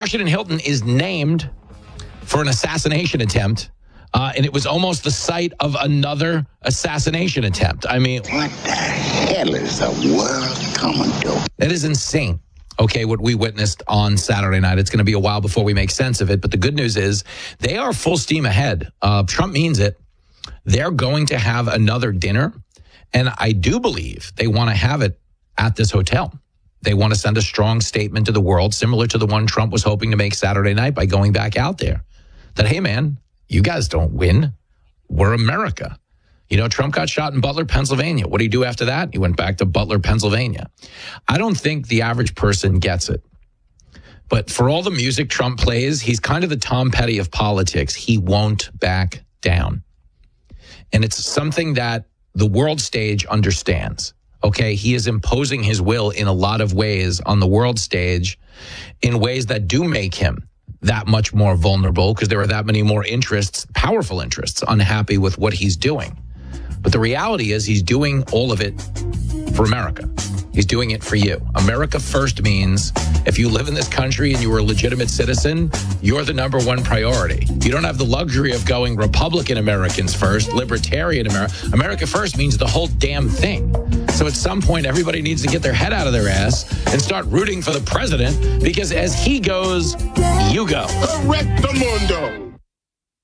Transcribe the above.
Washington Hilton is named for an assassination attempt, and it was almost the site of another assassination attempt. I mean, what the hell is the world coming to? That is insane. Okay, what we witnessed on Saturday night. It's going to be a while before we make sense of it. But the good news is they are full steam ahead. Trump means it. They're going to have another dinner. And I do believe they want to have it at this hotel. They want to send a strong statement to the world, similar to the one Trump was hoping to make Saturday night by going back out there. That, hey, man, you guys don't win. We're America. You know, Trump got shot in Butler, Pennsylvania. What did he do after that? He went back to Butler, Pennsylvania. I don't think the average person gets it. But for all the music Trump plays, he's kind of the Tom Petty of politics. He won't back down. And it's something that the world stage understands. Okay, he is imposing his will in a lot of ways on the world stage in ways that do make him that much more vulnerable because there are that many more interests, powerful interests, unhappy with what he's doing. But the reality is he's doing all of it for America. He's doing it for you. America first means if you live in this country and you are a legitimate citizen, you're the number one priority. You don't have the luxury of going Republican Americans first, Libertarian America. America first means the whole damn thing. So at some point, everybody needs to get their head out of their ass and start rooting for the president because as he goes, you go. Correct the mundo.